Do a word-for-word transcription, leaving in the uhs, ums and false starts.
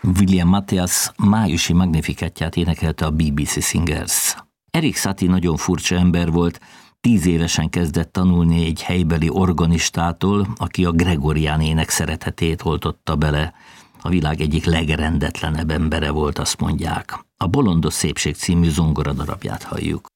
William Matthias májusi Magnificatját énekelte a bé bé cé Singers. Erik Satie nagyon furcsa ember volt, tíz évesen kezdett tanulni egy helybeli organistától, aki a gregorián ének szeretetét oltotta bele. A világ egyik legrendetlenebb embere volt, azt mondják. A Bolondos szépség című zongoradarabját halljuk.